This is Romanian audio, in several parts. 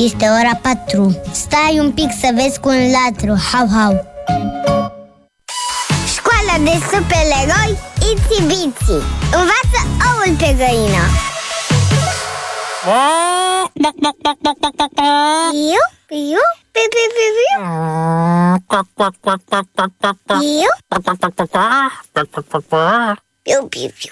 Este ora 4. Stai un pic să vezi cu un latru. Hau, hau. Școala de supereroi Itsy Bitsy. Învață oul pe găină. Piu, piu, piu, piu, piu, piu. Piu, piu, piu.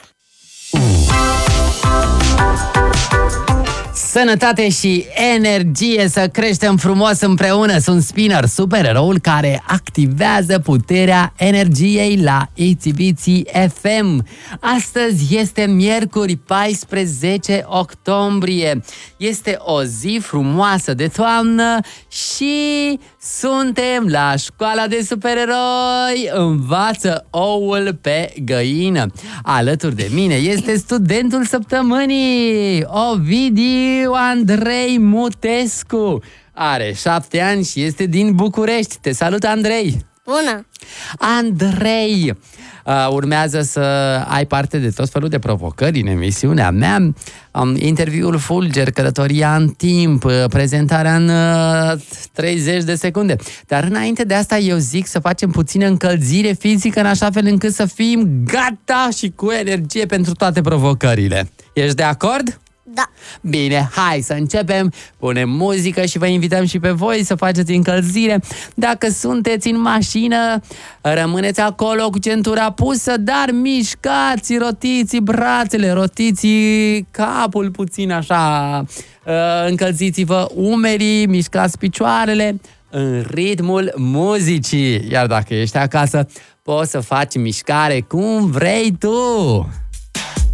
Sănătate și energie, să creștem frumos împreună. Sunt Spinner, supereroul care activează puterea energiei la Itsy Bitsy FM. Astăzi este miercuri 14 octombrie. Este o zi frumoasă de toamnă și suntem la școala de supereroi. Învață oul pe găină. Alături de mine este studentul săptămânii, Ovidiu Andrei Mutescu. Are 7 ani și este din București. Te salut, Andrei! Bună! Andrei, urmează să ai parte de tot felul de provocări în emisiunea mea. Interviul fulger, călătoria în timp, prezentarea în 30 de secunde. Dar înainte de asta eu zic să facem puțină încălzire fizică în așa fel încât să fim gata și cu energie pentru toate provocările. Ești de acord? Da. Bine, hai să începem. Punem muzică și vă invităm și pe voi să faceți încălzire. Dacă sunteți în mașină, rămâneți acolo cu centura pusă, dar mișcați, rotiți brațele, rotiți capul puțin așa, încălziți-vă umerii, mișcați picioarele în ritmul muzicii. Iar dacă ești acasă, poți să faci mișcare cum vrei tu.